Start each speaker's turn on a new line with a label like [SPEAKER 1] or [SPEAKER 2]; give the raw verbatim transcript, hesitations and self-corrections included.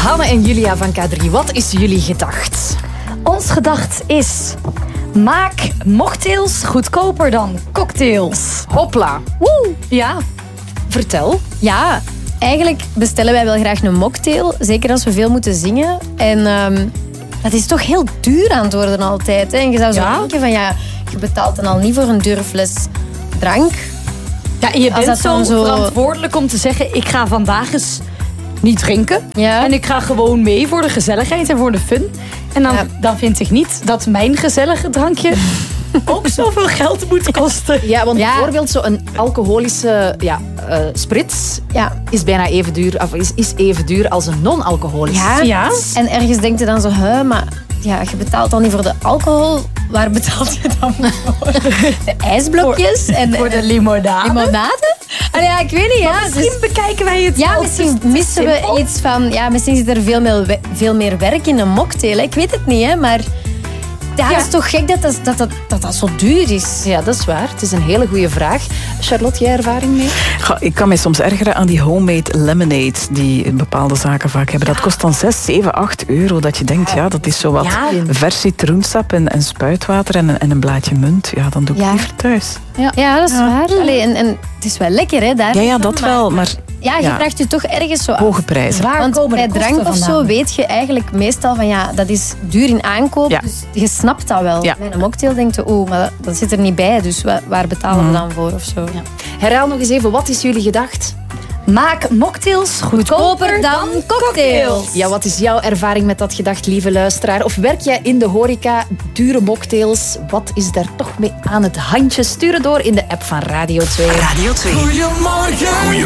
[SPEAKER 1] Hanne en Julia van K drie, wat is jullie gedacht?
[SPEAKER 2] Ons gedacht is... maak mocktails goedkoper dan cocktails.
[SPEAKER 1] Hopla.
[SPEAKER 2] Woe!
[SPEAKER 1] Ja, vertel.
[SPEAKER 3] Ja, eigenlijk bestellen wij wel graag een mocktail. Zeker als we veel moeten zingen. En um, dat is toch heel duur aan het worden altijd. Hè? En je zou zo
[SPEAKER 1] Ja?
[SPEAKER 3] denken van ja, je betaalt dan al niet voor een dure fles drank.
[SPEAKER 1] Ja, en je
[SPEAKER 3] Als
[SPEAKER 1] bent
[SPEAKER 3] dat dan
[SPEAKER 1] zo
[SPEAKER 3] zo-
[SPEAKER 1] verantwoordelijk om te zeggen... ik ga vandaag eens niet drinken.
[SPEAKER 3] Ja.
[SPEAKER 1] En ik ga gewoon mee voor de gezelligheid en voor de fun. En dan,
[SPEAKER 3] Ja.
[SPEAKER 1] dan vind ik niet dat mijn gezellige drankje... ook zoveel geld moet kosten. Ja, want
[SPEAKER 3] Ja.
[SPEAKER 1] bijvoorbeeld zo'n alcoholische ja, uh, sprits...
[SPEAKER 3] Ja.
[SPEAKER 1] is bijna even duur, of is, is even duur als een non-alcoholische.
[SPEAKER 3] Ja.
[SPEAKER 1] Ja.
[SPEAKER 3] En ergens denk je dan zo, hè, maar ja, je betaalt dan niet voor de alcohol. Waar betaalt je dan voor? De ijsblokjes en
[SPEAKER 1] Voor de limonade.
[SPEAKER 3] limonade? Ah, ja, ik weet niet. Ja,
[SPEAKER 1] Misschien
[SPEAKER 3] dus-
[SPEAKER 1] bekijken wij het
[SPEAKER 3] Ja,
[SPEAKER 1] wel.
[SPEAKER 3] misschien
[SPEAKER 1] Het is
[SPEAKER 3] missen we
[SPEAKER 1] simpel.
[SPEAKER 3] iets van... Ja, misschien zit er veel meer, we- veel meer werk in een mocktail. Hè. Ik weet het niet, hè, maar... Ja,
[SPEAKER 1] Ja.
[SPEAKER 3] het is toch gek dat dat, dat, dat, dat, dat zo duur is.
[SPEAKER 1] Ja, dat is waar. Het is een hele goede vraag. Charlotte, jij ervaring mee?
[SPEAKER 4] Goh, ik kan mij soms ergeren aan die homemade lemonade die bepaalde zaken vaak hebben. Dat kost dan zes, zeven, acht euro. Dat je denkt, ja, dat is zo wat
[SPEAKER 1] Ja.
[SPEAKER 4] vers citroensap en, en spuitwater en, een- en een blaadje munt. Ja, dan doe ik
[SPEAKER 3] Ja.
[SPEAKER 4] liever thuis.
[SPEAKER 3] Ja, dat is waar. Allee, en, en het is wel lekker, hè, daar.
[SPEAKER 4] Ja, ja, dat wel, maar
[SPEAKER 3] Ja, je
[SPEAKER 4] ja.
[SPEAKER 3] vraagt je toch ergens zo af.
[SPEAKER 4] hoge prijzen.
[SPEAKER 1] Waar
[SPEAKER 3] Want
[SPEAKER 1] komen de
[SPEAKER 3] bij
[SPEAKER 1] kosten
[SPEAKER 3] drank of zo
[SPEAKER 1] vandaan?
[SPEAKER 3] weet je eigenlijk meestal van ja, dat is duur in aankoop.
[SPEAKER 4] Ja.
[SPEAKER 3] Dus je snapt dat wel.
[SPEAKER 4] Ja.
[SPEAKER 3] Bij een mocktail denk je, oeh, maar dat, dat zit er niet bij. Dus wa- waar betalen we dan voor of zo?
[SPEAKER 1] Ja. Herhaal nog eens even, wat is jullie gedacht?
[SPEAKER 2] Maak mocktails goedkoper
[SPEAKER 3] Goedkoper dan cocktails.
[SPEAKER 1] Ja, wat is jouw ervaring met dat gedacht, lieve luisteraar? Of werk jij in de horeca, dure mocktails? Wat is daar toch mee aan het handje? Stuur het door in de app van Radio twee.
[SPEAKER 5] Radio twee.
[SPEAKER 6] Goedemorgen.